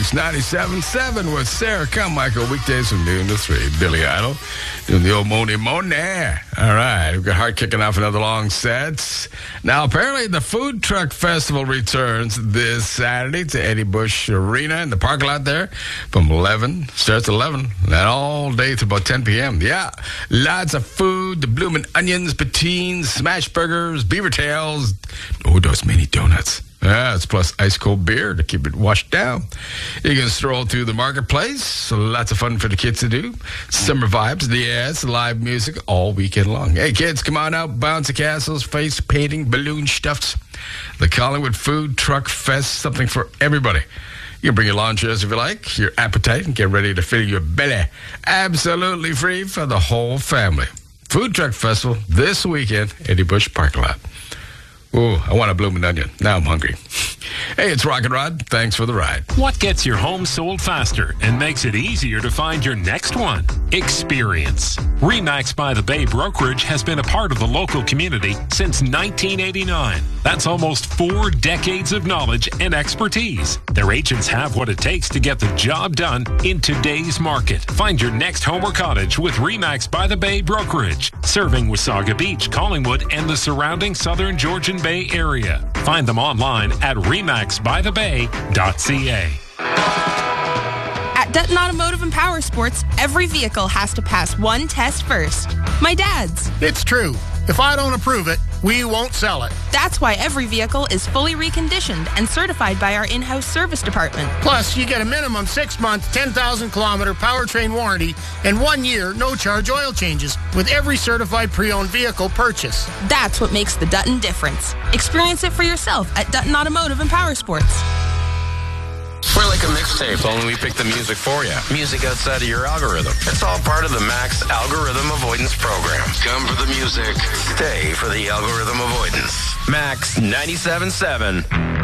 Mix 97.7 with Sarah Carmichael, weekdays from noon to 3. Billy Idol doing the old Money Money. All right, we've got Heart kicking off another long set. Now, apparently, the Food Truck Festival returns this Saturday to Eddie Bush Arena in the parking lot there from 11. Starts at 11, and all day to about 10 p.m. Yeah, lots of food, the bloomin' onions, poutines, smash burgers, beaver tails. Oh, those mini donuts. Yes, plus ice-cold beer to keep it washed down. You can stroll through the marketplace. So lots of fun for the kids to do. Summer vibes, yes, live music all weekend long. Hey, kids, come on out. Bouncy castles, face painting, balloon stuffs. The Collingwood Food Truck Fest, something for everybody. You can bring your lawn chairs if you like, your appetite, and get ready to fill your belly. Absolutely free for the whole family. Food Truck Festival this weekend, Eddie Bush parking lot. Ooh, I want a bloomin' onion. Now I'm hungry. Hey, it's Rock and Rod. Thanks for the ride. What gets your home sold faster and makes it easier to find your next one? Experience. RE/MAX by the Bay Brokerage has been a part of the local community since 1989. That's almost 4 decades of knowledge and expertise. Their agents have what it takes to get the job done in today's market. Find your next home or cottage with RE/MAX by the Bay Brokerage, serving Wasaga Beach, Collingwood, and the surrounding southern Georgian Bay area. Find them online at remaxbythebay.ca. At Dutton Automotive and Power Sports, every vehicle has to pass one test first. My dad's. It's true. If I don't approve it, we won't sell it. That's why every vehicle is fully reconditioned and certified by our in-house service department. Plus, you get a minimum 6-month, 10,000-kilometer powertrain warranty and 1 year no-charge oil changes with every certified pre-owned vehicle purchase. That's what makes the Dutton difference. Experience it for yourself at Dutton Automotive and Power Sports. We're like a mixtape, only we pick the music for you. Music outside of your algorithm. It's all part of the Max Algorithm Avoidance Program. Come for the music, stay for the algorithm avoidance. Max 97.7.